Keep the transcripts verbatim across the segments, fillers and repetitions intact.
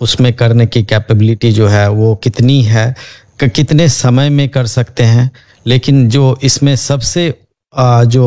उसमें करने की कैपेबिलिटी जो है वो कितनी है, कि कितने समय में कर सकते हैं। लेकिन जो इसमें सबसे आ, जो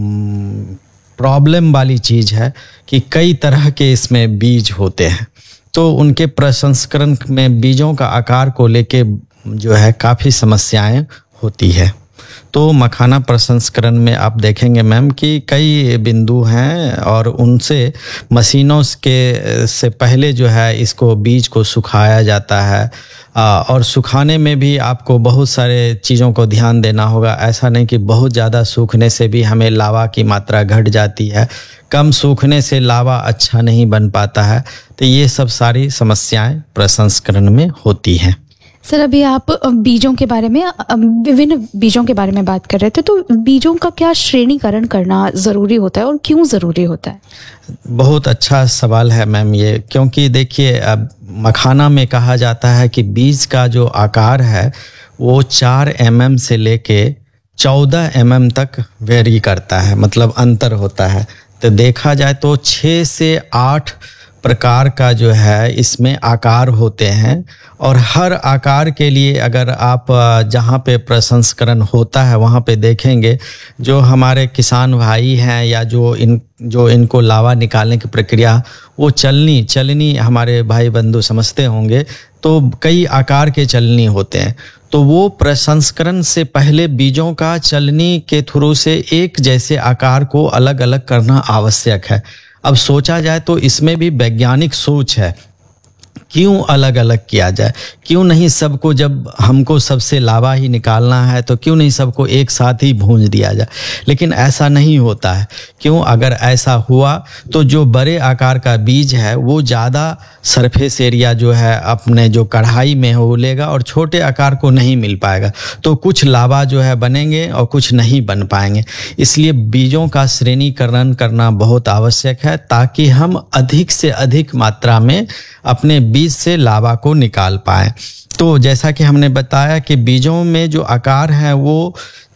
प्रॉब्लम वाली चीज़ है कि कई तरह के इसमें बीज होते हैं, तो उनके प्रसंस्करण में बीजों का आकार को लेके जो है काफ़ी समस्याएं होती है। तो मखाना प्रसंस्करण में आप देखेंगे मैम कि कई बिंदु हैं और उनसे मशीनों के से पहले जो है इसको बीज को सुखाया जाता है, और सुखाने में भी आपको बहुत सारे चीज़ों को ध्यान देना होगा। ऐसा नहीं कि बहुत ज़्यादा सूखने से भी हमें लावा की मात्रा घट जाती है, कम सूखने से लावा अच्छा नहीं बन पाता है। तो ये सब सारी समस्याएं प्रसंस्करण में होती हैं। सर, अभी आप बीजों के बारे में, विभिन्न बीजों के बारे में बात कर रहे थे, तो बीजों का क्या श्रेणीकरण करना ज़रूरी होता है और क्यों ज़रूरी होता है? बहुत अच्छा सवाल है मैम ये, क्योंकि देखिए अब मखाना में कहा जाता है कि बीज का जो आकार है वो चार एम एम से लेके चौदह एम एम तक वेरी करता है, मतलब अंतर होता है। तो देखा जाए तो छः से आठ प्रकार का जो है इसमें आकार होते हैं, और हर आकार के लिए अगर आप जहाँ पे प्रसंस्करण होता है वहाँ पे देखेंगे, जो हमारे किसान भाई हैं या जो इन जो इनको लावा निकालने की प्रक्रिया, वो चलनी चलनी हमारे भाई बंधु समझते होंगे, तो कई आकार के चलनी होते हैं। तो वो प्रसंस्करण से पहले बीजों का चलनी के थ्रू से एक जैसे आकार को अलग अलग करना आवश्यक है। अब सोचा जाए तो इसमें भी वैज्ञानिक सोच है, क्यों अलग अलग किया जाए, क्यों नहीं सबको, जब हमको सबसे लावा ही निकालना है तो क्यों नहीं सबको एक साथ ही भूंज दिया जाए। लेकिन ऐसा नहीं होता है। क्यों? अगर ऐसा हुआ तो जो बड़े आकार का बीज है वो ज़्यादा सरफेस एरिया जो है अपने जो कढ़ाई में हो लेगा, और छोटे आकार को नहीं मिल पाएगा, तो कुछ लावा जो है बनेंगे और कुछ नहीं बन पाएंगे। इसलिए बीजों का श्रेणीकरण करना बहुत आवश्यक है, ताकि हम अधिक से अधिक मात्रा में अपने बीज से लावा को निकाल पाएँ। तो जैसा कि हमने बताया कि बीजों में जो आकार है वो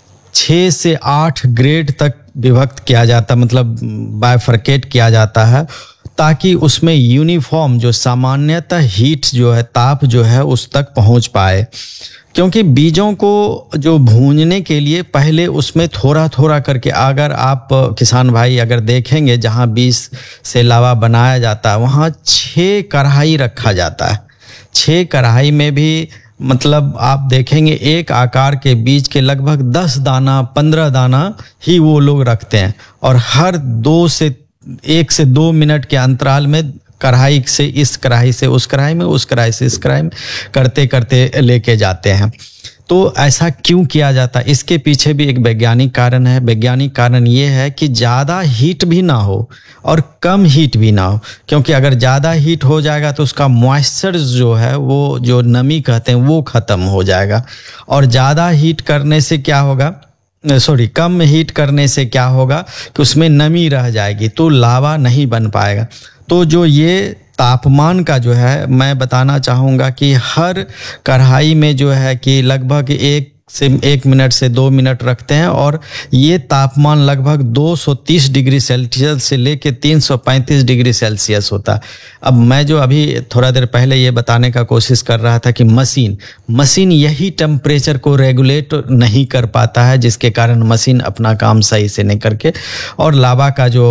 छः से आठ ग्रेड तक विभक्त किया जाता, मतलब बाइफरकेट किया जाता है, ताकि उसमें यूनिफॉर्म जो सामान्यतः हीट जो है, ताप जो है उस तक पहुंच पाए। क्योंकि बीजों को जो भूनने के लिए पहले उसमें थोड़ा थोड़ा करके, अगर आप किसान भाई अगर देखेंगे जहां बीज से लावा बनाया जाता है वहां छः कढ़ाई रखा जाता है। छः कढ़ाई में भी मतलब आप देखेंगे एक आकार के बीज के लगभग दस दाना पंद्रह दाना ही वो लोग रखते हैं, और हर दो से एक से दो मिनट के अंतराल में कढ़ाई से इस कढ़ाई से उस कढ़ाई में, उस कढ़ाई से इस कढ़ाई में करते करते लेके जाते हैं। तो ऐसा क्यों किया जाता है? इसके पीछे भी एक वैज्ञानिक कारण है। वैज्ञानिक कारण ये है कि ज़्यादा हीट भी ना हो और कम हीट भी ना हो, क्योंकि अगर ज़्यादा हीट हो जाएगा तो उसका मॉइस्चर जो है, वो जो नमी कहते हैं, वो ख़त्म हो जाएगा। और ज़्यादा हीट करने से क्या होगा, सॉरी कम हीट करने से क्या होगा कि उसमें नमी रह जाएगी, तो लावा नहीं बन पाएगा। तो जो ये तापमान का जो है, मैं बताना चाहूँगा कि हर कढ़ाई में जो है कि लगभग एक से एक मिनट से दो मिनट रखते हैं, और ये तापमान लगभग दो सौ तीस डिग्री सेल्सियस से लेके तीन सौ पैंतीस डिग्री सेल्सियस होता है। अब मैं जो अभी थोड़ा देर पहले ये बताने का कोशिश कर रहा था कि मशीन मशीन यही टेम्परेचर को रेगुलेट नहीं कर पाता है, जिसके कारण मशीन अपना काम सही से नहीं करके, और लावा का जो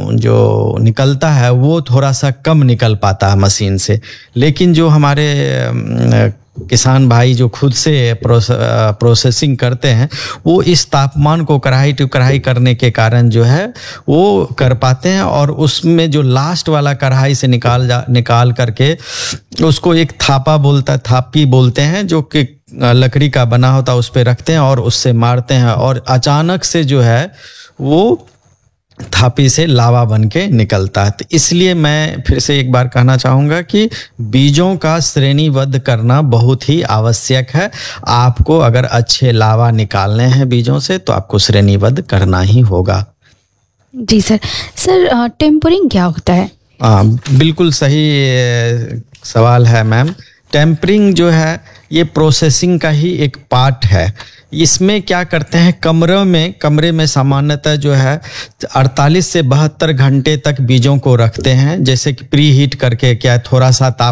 जो निकलता है वो थोड़ा सा कम निकल पाता है मशीन से। लेकिन जो हमारे किसान भाई जो खुद से प्रोसेसिंग करते हैं, वो इस तापमान को कढ़ाई टू कढ़ाई करने के कारण जो है वो कर पाते हैं, और उसमें जो लास्ट वाला कढ़ाई से निकाल जा निकाल करके उसको एक थापा बोलता है थापी बोलते हैं, जो कि लकड़ी का बना होता है, उस पर रखते हैं और उससे मारते हैं, और अचानक से जो है वो थापी से लावा बन के निकलता है। तो इसलिए मैं फिर से एक बार कहना चाहूँगा कि बीजों का श्रेणीबद्ध करना बहुत ही आवश्यक है। आपको अगर अच्छे लावा निकालने हैं बीजों से, तो आपको श्रेणीबद्ध करना ही होगा। जी सर। सर, टेम्परिंग क्या होता है? हाँ, बिल्कुल सही सवाल है मैम। टेम्परिंग जो है ये प्रोसेसिंग का ही एक पार्ट है। इसमें क्या करते हैं, कमरे में कमरे में सामान्यतः जो है अड़तालीस से बहत्तर घंटे तक बीजों को रखते हैं, जैसे कि प्री हीट करके, क्या थोड़ा सा ताप